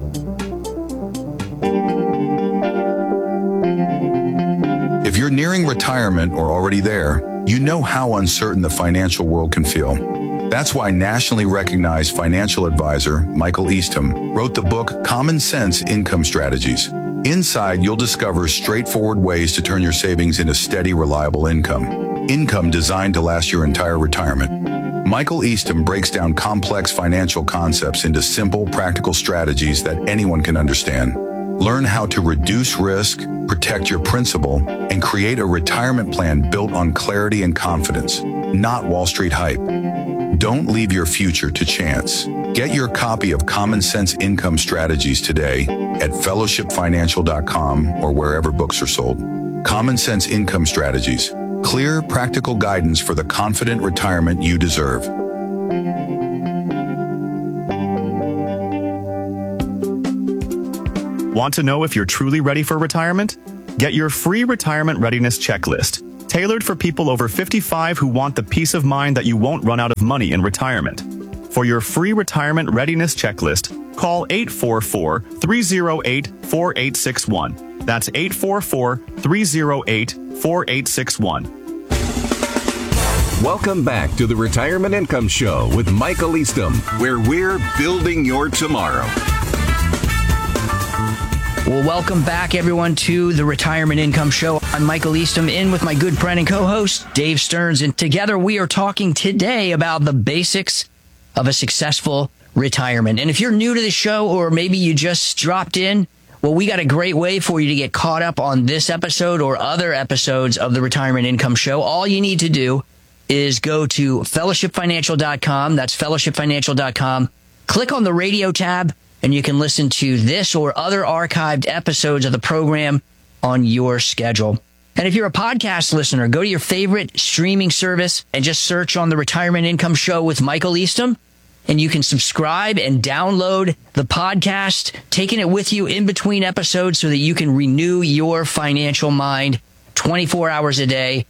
If you're nearing retirement or already there, you know how uncertain the financial world can feel. That's why nationally recognized financial advisor Michael Eastham wrote the book Common Sense Income Strategies. Inside, you'll discover straightforward ways to turn your savings into steady, reliable income. Income designed to last your entire retirement. Michael Eastham breaks down complex financial concepts into simple, practical strategies that anyone can understand. Learn how to reduce risk, protect your principal, and create a retirement plan built on clarity and confidence, not Wall Street hype. Don't leave your future to chance. Get your copy of Common Sense Income Strategies today at fellowshipfinancial.com or wherever books are sold. Common Sense Income Strategies. Clear, practical guidance for the confident retirement you deserve. Want to know if you're truly ready for retirement? Get your free retirement readiness checklist, tailored for people over 55 who want the peace of mind that you won't run out of money in retirement. For your free retirement readiness checklist, call 844-308-4861. That's 844-308-4861. Welcome back to the Retirement Income Show with Michael Eastham, where we're building your tomorrow. Well, welcome back, everyone, to the Retirement Income Show. I'm Michael Eastham, in with my good friend and co-host, Dave Stearns. And together we are talking today about the basics of a successful retirement. And if you're new to the show, or maybe you just dropped in, well, we got a great way for you to get caught up on this episode or other episodes of the Retirement Income Show. All you need to do is go to fellowshipfinancial.com. That's fellowshipfinancial.com. Click on the radio tab, and you can listen to this or other archived episodes of the program on your schedule. And if you're a podcast listener, go to your favorite streaming service and just search on the Retirement Income Show with Michael Eastham, and you can subscribe and download the podcast, taking it with you in between episodes so that you can renew your financial mind 24 hours a day,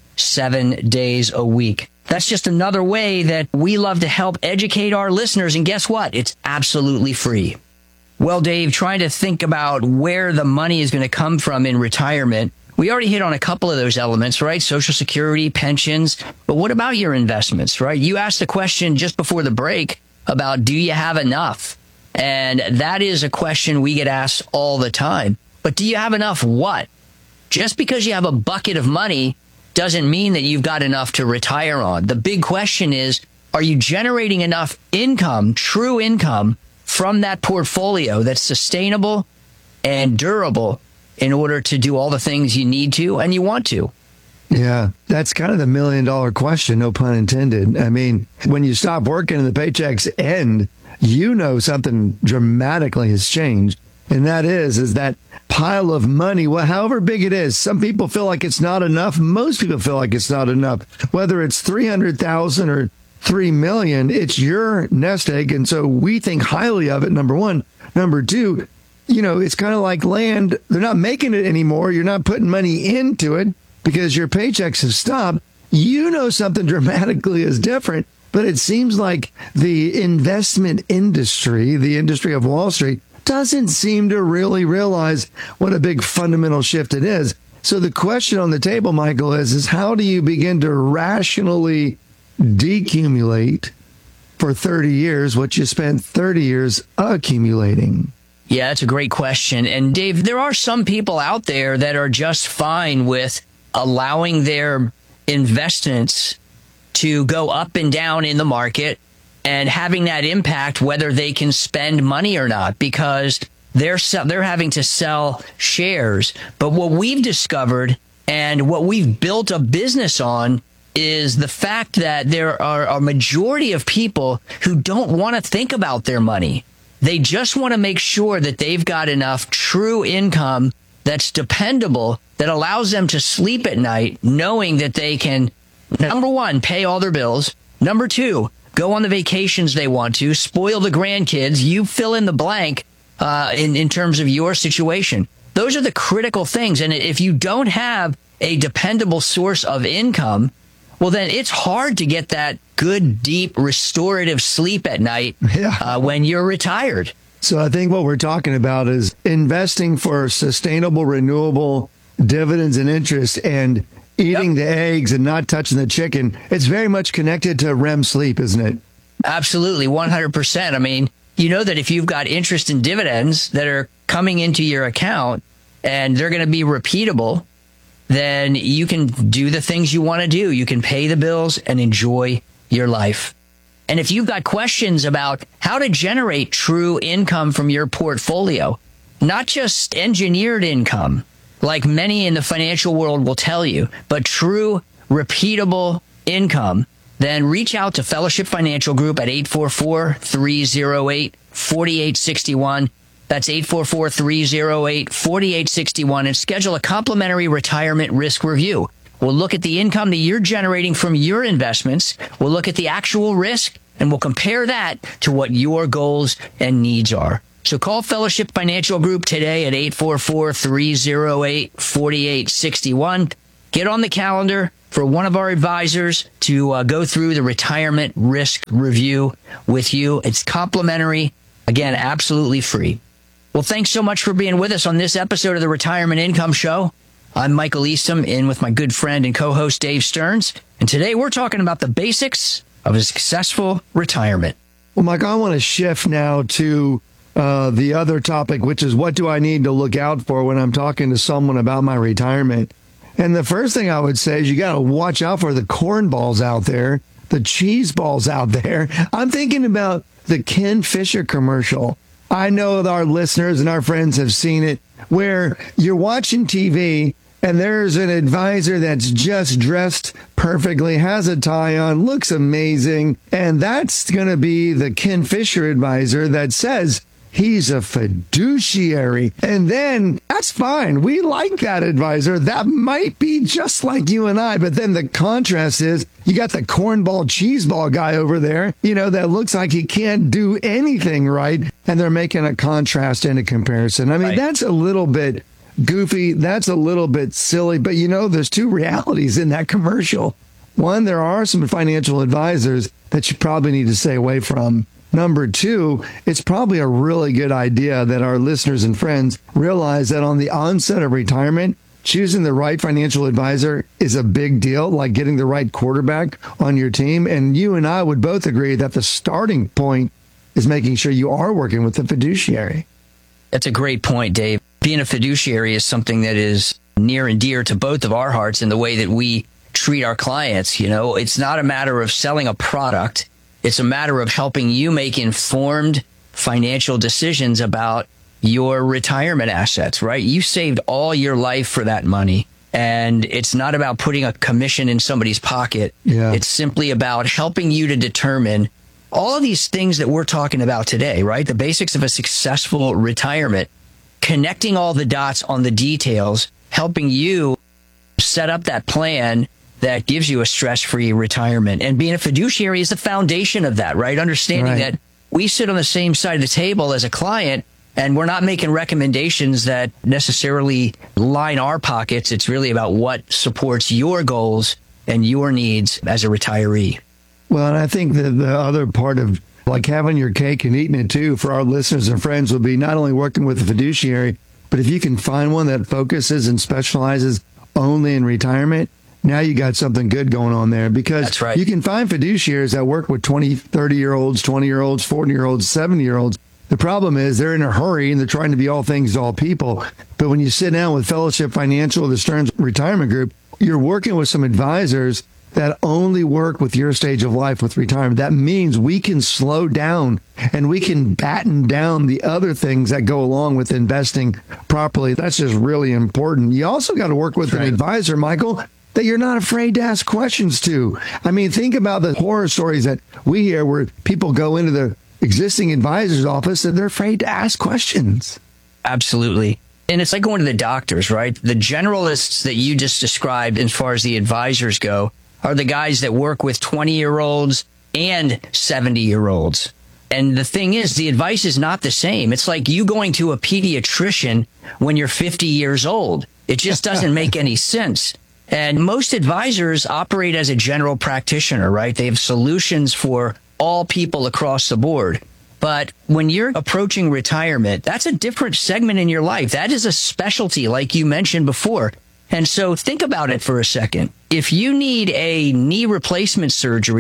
7 days a week. That's just another way that we love to help educate our listeners. And guess what? It's absolutely free. Well, Dave, trying to think about where the money is going to come from in retirement. We already hit on a couple of those elements, right? Social Security, pensions. But what about your investments, right? You asked the question just before the break about, do you have enough? And that is a question we get asked all the time. But do you have enough what? Just because you have a bucket of money doesn't mean that you've got enough to retire on. The big question is, are you generating enough income, true income, from that portfolio that's sustainable and durable in order to do all the things you need to and you want to? Yeah, that's kind of the $1 million question, no pun intended. I mean, when you stop working and the paychecks end, you know something dramatically has changed. And that is that pile of money, well, however big it is. Some people feel like it's not enough. Most people feel like it's not enough. Whether it's $300,000 or $3 million, it's your nest egg. And so we think highly of it, number one. Number two, it's kind of like land. They're not making it anymore. You're not putting money into it because your paychecks have stopped. Something dramatically is different. But it seems like the investment industry, the industry of Wall Street, doesn't seem to really realize what a big fundamental shift it is. So the question on the table, Michael, is how do you begin to rationally decumulate for 30 years what you spent 30 years accumulating? Yeah, that's a great question. And Dave, there are some people out there that are just fine with allowing their investments to go up and down in the market and having that impact whether they can spend money or not, because they're having to sell shares. But what we've discovered and what we've built a business on is the fact that there are a majority of people who don't want to think about their money. They just want to make sure that they've got enough true income that's dependable, that allows them to sleep at night knowing that they can, number one, pay all their bills. Number two, go on the vacations they want to, spoil the grandkids. You fill in the blank in terms of your situation. Those are the critical things. And if you don't have a dependable source of income, well, then it's hard to get that good, deep, restorative sleep at night when you're retired. So I think what we're talking about is investing for sustainable, renewable dividends and interest, and eating the eggs and not touching the chicken. It's very much connected to REM sleep, isn't it? Absolutely, 100%. I mean, you know that if you've got interest and dividends that are coming into your account and they're going to be repeatable, then you can do the things you want to do. You can pay the bills and enjoy your life. And if you've got questions about how to generate true income from your portfolio, not just engineered income, like many in the financial world will tell you, but true, repeatable income, then reach out to Fellowship Financial Group at 844-308-4861. That's 844-308-4861 and schedule a complimentary retirement risk review. We'll look at the income that you're generating from your investments. We'll look at the actual risk, and we'll compare that to what your goals and needs are. So call Fellowship Financial Group today at 844-308-4861. Get on the calendar for one of our advisors to go through the retirement risk review with you. It's complimentary. Again, absolutely free. Well, thanks so much for being with us on this episode of the Retirement Income Show. I'm Michael Eastham, in with my good friend and co-host Dave Stearns. And today we're talking about the basics of a successful retirement. Well, Mike, I want to shift now to the other topic, which is what do I need to look out for when I'm talking to someone about my retirement? And the first thing I would say is you got to watch out for the corn balls out there, the cheese balls out there. I'm thinking about the Ken Fisher commercial. I know that our listeners and our friends have seen it, where you're watching TV and there's an advisor that's just dressed perfectly, has a tie on, looks amazing. And that's going to be the Ken Fisher advisor that says he's a fiduciary. And then that's fine. We like that advisor. That might be just like you and I. But then the contrast is you got the cornball cheeseball guy over there, that looks like he can't do anything right. And they're making a contrast and a comparison. I mean, That's a little bit goofy. That's a little bit silly. But, there's two realities in that commercial. One, there are some financial advisors that you probably need to stay away from. Number two, it's probably a really good idea that our listeners and friends realize that on the onset of retirement, choosing the right financial advisor is a big deal, like getting the right quarterback on your team. And you and I would both agree that the starting point is making sure you are working with a fiduciary. That's a great point, Dave. Being a fiduciary is something that is near and dear to both of our hearts in the way that we treat our clients. It's not a matter of selling a product. It's a matter of helping you make informed financial decisions about your retirement assets, right? You saved all your life for that money. And it's not about putting a commission in somebody's pocket. Yeah. It's simply about helping you to determine all of these things that we're talking about today, right? The basics of a successful retirement, connecting all the dots on the details, helping you set up that plan that gives you a stress-free retirement. And being a fiduciary is the foundation of that, right? Understanding that we sit on the same side of the table as a client, and we're not making recommendations that necessarily line our pockets. It's really about what supports your goals and your needs as a retiree. Well, and I think that the other part of like having your cake and eating it too for our listeners and friends would be not only working with a fiduciary, but if you can find one that focuses and specializes only in retirement, now you got something good going on there, because you can find fiduciaries that work with 20, 30-year-olds, 20-year-olds, 40-year-olds, 70-year-olds. The problem is they're in a hurry and they're trying to be all things to all people. But when you sit down with Fellowship Financial, the Stearns Retirement Group, you're working with some advisors that only work with your stage of life with retirement. That means we can slow down and we can batten down the other things that go along with investing properly. That's just really important. You also got to work with an advisor, Michael, that you're not afraid to ask questions to. I mean, think about the horror stories that we hear where people go into the existing advisor's office and they're afraid to ask questions. Absolutely. And it's like going to the doctors, right? The generalists that you just described, as far as the advisors go, are the guys that work with 20-year-olds and 70-year-olds. And the thing is, the advice is not the same. It's like you going to a pediatrician when you're 50 years old. It just doesn't make any sense. And most advisors operate as a general practitioner, right? They have solutions for all people across the board. But when you're approaching retirement, that's a different segment in your life. That is a specialty, like you mentioned before. And so think about it for a second. If you need a knee replacement surgery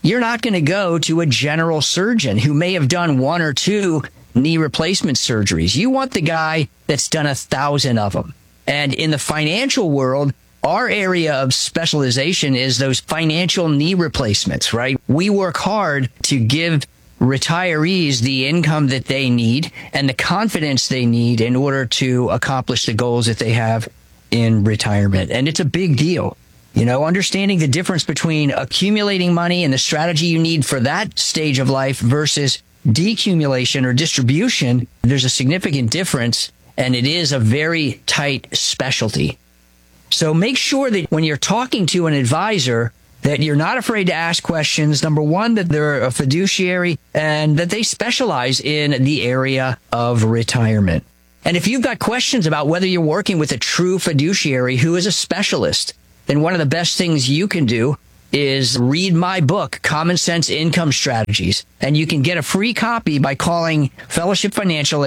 you're not going to go to a general surgeon who may have done 1 or 2 knee replacement surgeries. You want the guy that's done 1,000 of them. And in the financial world, our area of specialization is those financial knee replacements, right? We work hard to give retirees the income that they need and the confidence they need in order to accomplish the goals that they have in retirement. And it's a big deal. You know, understanding the difference between accumulating money and the strategy you need for that stage of life versus decumulation or distribution, there's a significant difference, and it is a very tight specialty. So make sure that when you're talking to an advisor, that you're not afraid to ask questions. Number one, that they're a fiduciary and that they specialize in the area of retirement. And if you've got questions about whether you're working with a true fiduciary who is a specialist, then one of the best things you can do is read my book, Common Sense Income Strategies. And you can get a free copy by calling Fellowship Financial at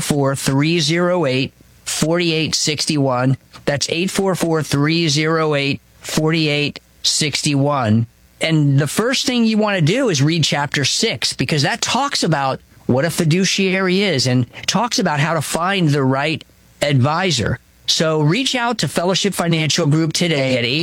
844-308-4861. That's 844-308-4861. And the first thing you want to do is read Chapter 6, because that talks about what a fiduciary is and talks about how to find the right advisor. So reach out to Fellowship Financial Group today at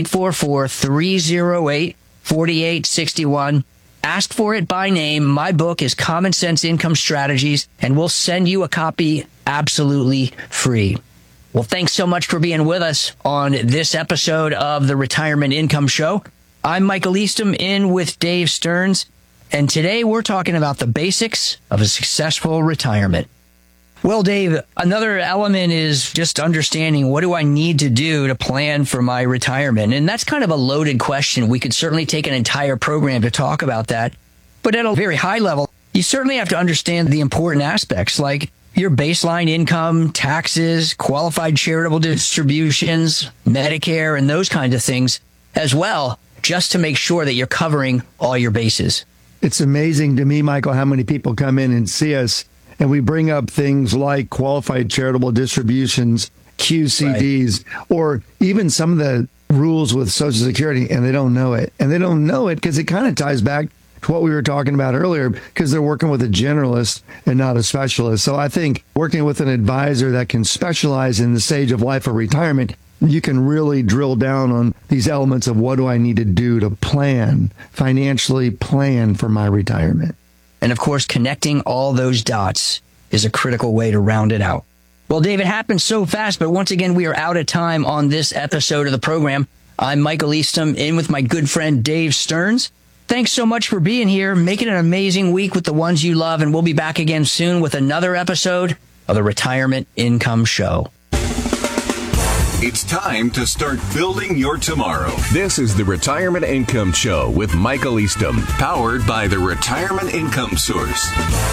844-308-4861. Ask for it by name. My book is Common Sense Income Strategies, and we'll send you a copy absolutely free. Well, thanks so much for being with us on this episode of the Retirement Income Show. I'm Michael Eastham in with Dave Stearns, and today we're talking about the basics of a successful retirement. Well, Dave, another element is just understanding what do I need to do to plan for my retirement? And that's kind of a loaded question. We could certainly take an entire program to talk about that. But at a very high level, you certainly have to understand the important aspects like your baseline income, taxes, qualified charitable distributions, Medicare, and those kinds of things as well, just to make sure that you're covering all your bases. It's amazing to me, Michael, how many people come in and see us and we bring up things like qualified charitable distributions, QCDs, right, or even some of the rules with Social Security, and they don't know it. And they don't know it because it kind of ties back to what we were talking about earlier, because they're working with a generalist and not a specialist. So I think working with an advisor that can specialize in the stage of life of retirement, you can really drill down on these elements of what do I need to do to plan, financially plan for my retirement. And of course, connecting all those dots is a critical way to round it out. Well, Dave, it happened so fast, but once again, we are out of time on this episode of the program. I'm Michael Eastham in with my good friend Dave Stearns. Thanks so much for being here, making an amazing week with the ones you love, and we'll be back again soon with another episode of the Retirement Income Show. It's time to start building your tomorrow. This is the Retirement Income Show with Michael Eastham, powered by the Retirement Income Source.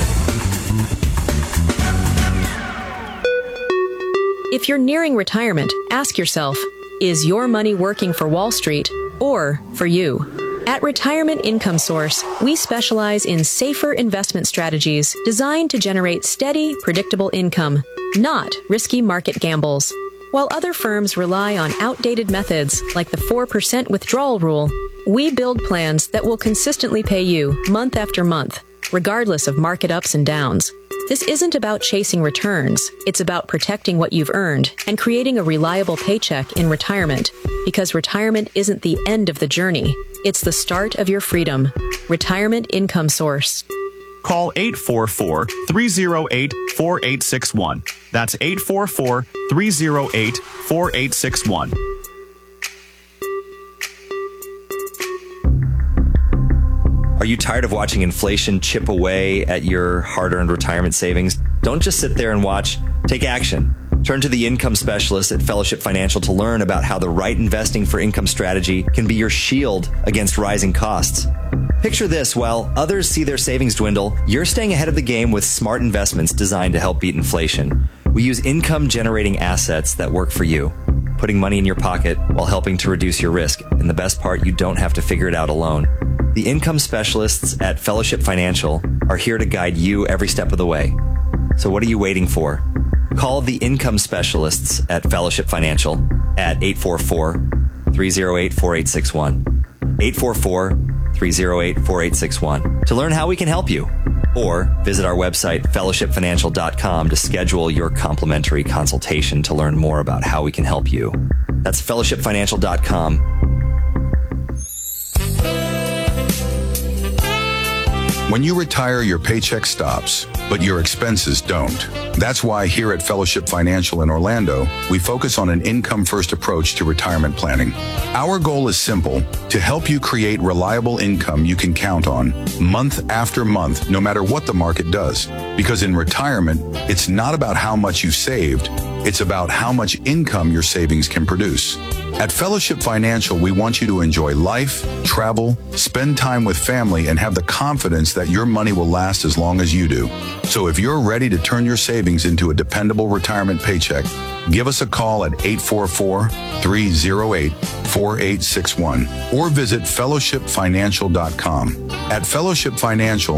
If you're nearing retirement, ask yourself, is your money working for Wall Street or for you? At Retirement Income Source, we specialize in safer investment strategies designed to generate steady, predictable income, not risky market gambles. While other firms rely on outdated methods like the 4% withdrawal rule, we build plans that will consistently pay you month after month, regardless of market ups and downs. This isn't about chasing returns. It's about protecting what you've earned and creating a reliable paycheck in retirement, because retirement isn't the end of the journey. It's the start of your freedom. Retirement Income Source. Call 844-308-4861. That's 844-308-4861. Are you tired of watching inflation chip away at your hard-earned retirement savings? Don't just sit there and watch. Take action. Turn to the income specialist at Fellowship Financial to learn about how the right investing for income strategy can be your shield against rising costs. Picture this: while others see their savings dwindle, you're staying ahead of the game with smart investments designed to help beat inflation. We use income-generating assets that work for you, putting money in your pocket while helping to reduce your risk. And the best part, you don't have to figure it out alone. The income specialists at Fellowship Financial are here to guide you every step of the way. So what are you waiting for? Call the income specialists at Fellowship Financial at 844-308-4861. 844-308-4861. 844-308-4861 to learn how we can help you. Or visit our website, fellowshipfinancial.com, to schedule your complimentary consultation to learn more about how we can help you. That's fellowshipfinancial.com. When you retire, your paycheck stops, but your expenses don't. That's why here at Fellowship Financial in Orlando, we focus on an income-first approach to retirement planning. Our goal is simple: to help you create reliable income you can count on, month after month, no matter what the market does. Because in retirement, it's not about how much you've saved, it's about how much income your savings can produce. At Fellowship Financial, we want you to enjoy life, travel, spend time with family, and have the confidence that your money will last as long as you do. So if you're ready to turn your savings into a dependable retirement paycheck, give us a call at 844-308-4861 or visit fellowshipfinancial.com. At Fellowship Financial,